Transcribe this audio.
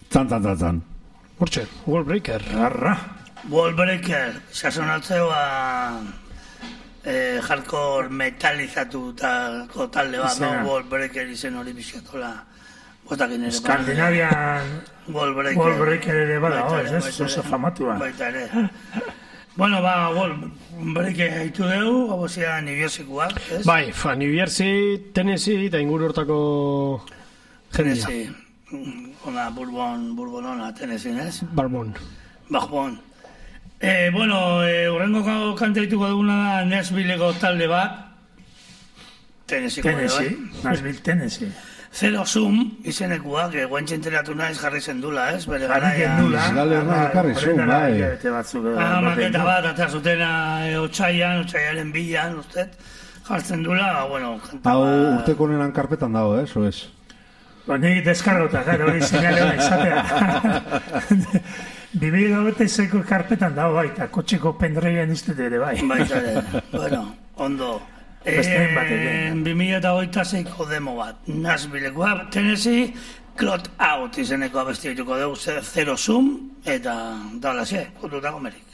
Zan. Hortxe, Wall Breaker. Arra. Wall Breaker, sasonatzeoa hardcore metalizatutako talde bat, no? Wall Breaker izen hori bizkatola. Botakin ere. Skandinavian Wall Breaker ere bada, ez? Oso famatua. Baita ere. Bueno, Wall Breaker haitu dugu, gabozia New Jerseykoak, ez? Bai, New Jersey, Tennessee eta inguru hortako jendia. Tennessee, ona Bourbonona, Tennessee, ez? Bourbon. Horrengo kanta dituko duguna da Nashvilleko talde bat. Nashville, Tennessee. Zero Zoom izenekuak, guantxe enteratu naiz jarri zendula, ez? Bere Galerna ekarri Zoom, bai. Maketa bat, eta zutena otxaiaren bilan, usted, jartzen dula, kanta hau urteko nenan karpetan dago, eso es. Nik deskargota, hori zinale hona izatea. 2026ko karpetan dago, baita, kotxeko pendrivean iztete ere, bai. Baita ere, ondo. 2026ko demo bat, Nashvillekoa, Tennessee, Clot Out izeneko abesti dituko dugu, Zero Zoom, eta dalaxe, kututako merik.